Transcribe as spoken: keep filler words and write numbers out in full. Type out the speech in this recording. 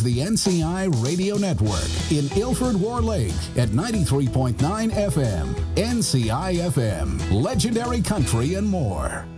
the N C I Radio Network in Ilford, War Lake at ninety-three point nine F M. N C I F M, legendary country and more.